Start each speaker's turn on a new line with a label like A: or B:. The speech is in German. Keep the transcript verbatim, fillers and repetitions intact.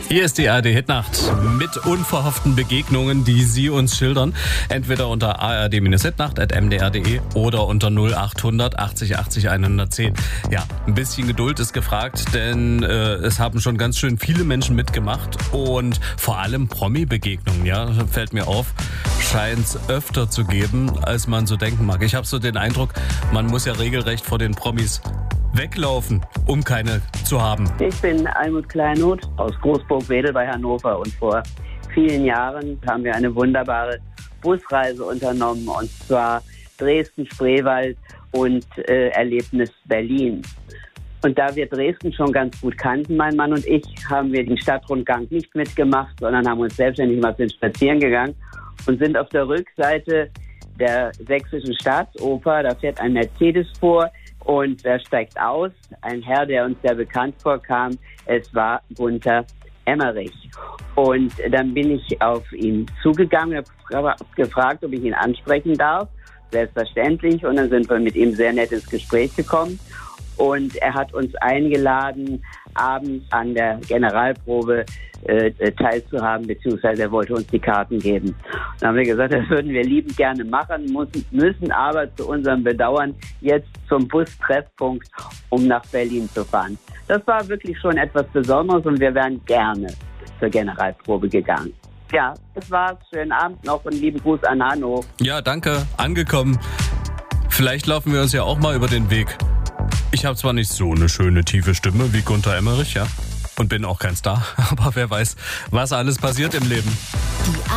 A: Hier ist die A R D-Hitnacht mit unverhofften Begegnungen, die Sie uns schildern. Entweder unter a r d hitnacht at m d r punkt d e oder unter null achthundert achtzig achtzig hundertzehn. Ja, ein bisschen Geduld ist gefragt, denn äh, es haben schon ganz schön viele Menschen mitgemacht und vor allem Promi-Begegnungen, ja, fällt mir auf, scheint es öfter zu geben, als man so denken mag. Ich habe so den Eindruck, man muss ja regelrecht vor den Promis weglaufen, um keine zu haben.
B: Ich bin Almut Kleinhuth aus Großburg-Wedel bei Hannover und vor vielen Jahren haben wir eine wunderbare Busreise unternommen, und zwar Dresden-Spreewald und äh, Erlebnis Berlin. Und da wir Dresden schon ganz gut kannten, mein Mann und ich, haben wir den Stadtrundgang nicht mitgemacht, sondern haben uns selbstständig mal sind spazieren gegangen und sind auf der Rückseite der Sächsischen Staatsoper, da fährt ein Mercedes vor, und da steigt aus ein Herr, der uns sehr bekannt vorkam. Es war Gunther Emmerich. Und dann bin ich auf ihn zugegangen und habe gefragt, ob ich ihn ansprechen darf. Selbstverständlich. Und dann sind wir mit ihm sehr nett ins Gespräch gekommen. Und er hat uns eingeladen, abends an der Generalprobe äh, teilzuhaben, beziehungsweise er wollte uns die Karten geben. Dann haben wir gesagt, das würden wir liebend gerne machen, müssen, müssen aber zu unserem Bedauern jetzt zum Bustreffpunkt, um nach Berlin zu fahren. Das war wirklich schon etwas Besonderes und wir wären gerne zur Generalprobe gegangen. Ja, das war's. Schönen Abend noch und lieben Gruß an Hanno.
A: Ja, danke. Angekommen. Vielleicht laufen wir uns ja auch mal über den Weg. Ich habe zwar nicht so eine schöne, tiefe Stimme wie Gunther Emmerich, ja, und bin auch kein Star, aber wer weiß, was alles passiert im Leben.
C: Die